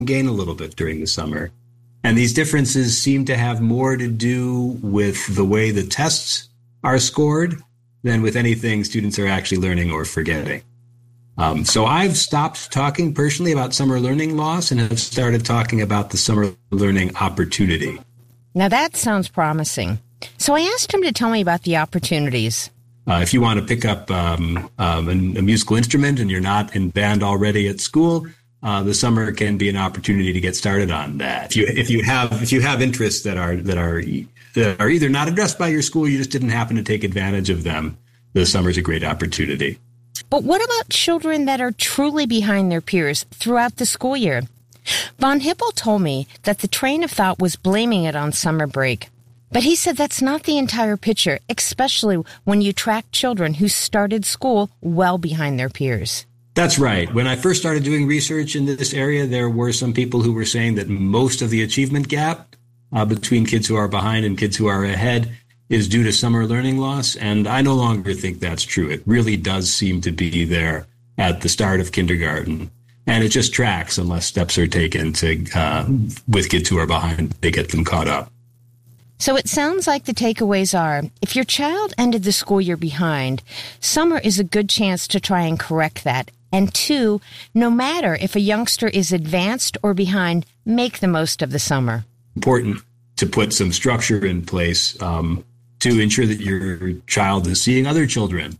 gain a little bit during the summer. And these differences seem to have more to do with the way the tests are scored than with anything students are actually learning or forgetting. So I've stopped talking personally about summer learning loss and have started talking about the summer learning opportunity. Now that sounds promising. So I asked him to tell me about the opportunities. If you want to pick up a musical instrument and you're not in band already at school, the summer can be an opportunity to get started on that. If you have interests that are either not addressed by your school, you just didn't happen to take advantage of them, the summer's a great opportunity. But what about children that are truly behind their peers throughout the school year? Von Hippel told me that the train of thought was blaming it on summer break. But he said that's not the entire picture, especially when you track children who started school well behind their peers. That's right. When I first started doing research in this area, there were some people who were saying that most of the achievement gap between kids who are behind and kids who are ahead is due to summer learning loss. And I no longer think that's true. It really does seem to be there at the start of kindergarten. And it just tracks unless steps are taken to, with kids who are behind, they get them caught up. So it sounds like the takeaways are, if your child ended the school year behind, summer is a good chance to try and correct that. And two, no matter if a youngster is advanced or behind, make the most of the summer. Important to put some structure in place to ensure that your child is seeing other children.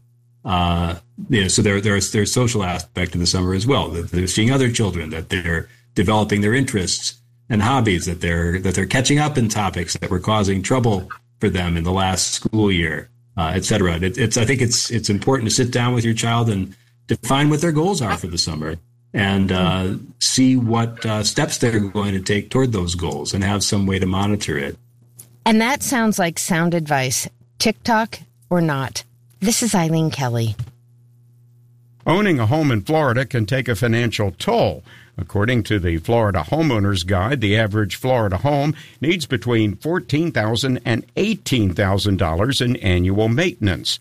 So there's social aspect of the summer as well, that they're seeing other children, that they're developing their interests and hobbies, that they're catching up in topics that were causing trouble for them in the last school year, et cetera. I think it's important to sit down with your child and define what their goals are for the summer and see what steps they're going to take toward those goals and have some way to monitor it. And that sounds like sound advice, TikTok or not. This is Eileen Kelly. Owning a home in Florida can take a financial toll. According to the Florida Homeowners Guide, the average Florida home needs between $14,000 and $18,000 in annual maintenance.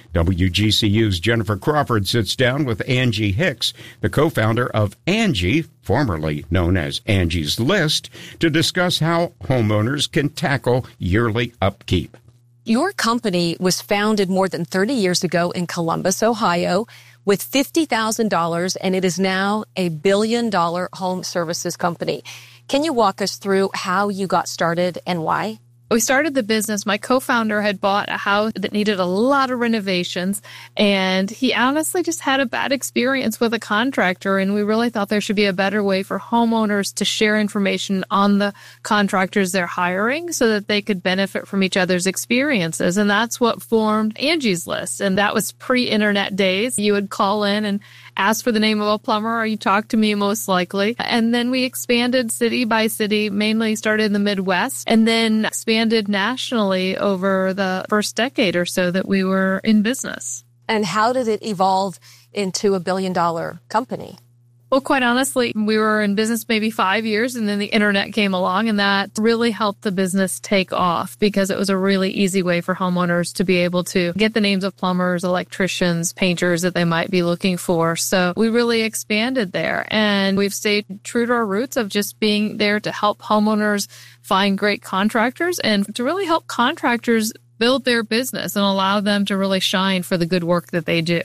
WGCU's Jennifer Crawford sits down with Angie Hicks, the co-founder of Angie, formerly known as Angie's List, to discuss how homeowners can tackle yearly upkeep. Your company was founded more than 30 years ago in Columbus, Ohio, with $50,000, and it is now a billion-dollar home services company. Can you walk us through how you got started and why? We started the business. My co-founder had bought a house that needed a lot of renovations, and he honestly just had a bad experience with a contractor, and we really thought there should be a better way for homeowners to share information on the contractors they're hiring so that they could benefit from each other's experiences. And that's what formed Angie's List. And that was pre-internet days. You would call in and ask for the name of a plumber, or you talk to me most likely. And then we expanded city by city, mainly started in the Midwest, and then expanded nationally over the first decade or so that we were in business. And how did it evolve into a billion-dollar company? Well, quite honestly, we were in business maybe 5 years, and then the internet came along, and that really helped the business take off because it was a really easy way for homeowners to be able to get the names of plumbers, electricians, painters that they might be looking for. So we really expanded there, and we've stayed true to our roots of just being there to help homeowners find great contractors and to really help contractors build their business and allow them to really shine for the good work that they do.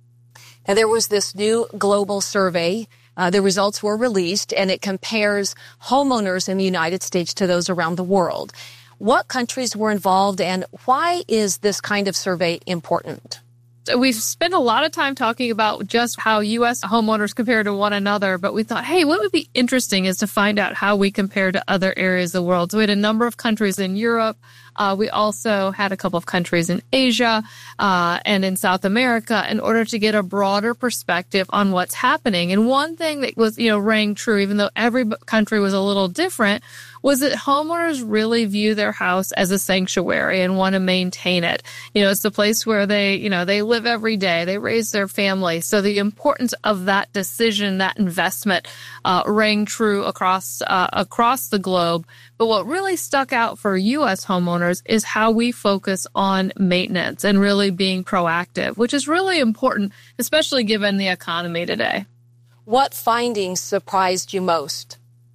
And there was this new global survey. The results were released, and it compares homeowners in the United States to those around the world. What countries were involved, and why is this kind of survey important? We've spent a lot of time talking about just how U.S. homeowners compare to one another, but we thought, hey, what would be interesting is to find out how we compare to other areas of the world. So we had a number of countries in Europe. We also had a couple of countries in Asia and in South America in order to get a broader perspective on what's happening. And one thing that was, rang true, even though every country was a little different, was that homeowners really view their house as a sanctuary and want to maintain it. It's the place where they live every day. They raise their family. So the importance of that decision, that investment, rang true across the globe. But what really stuck out for U.S. homeowners is how we focus on maintenance and really being proactive, which is really important, especially given the economy today. What findings surprised you most?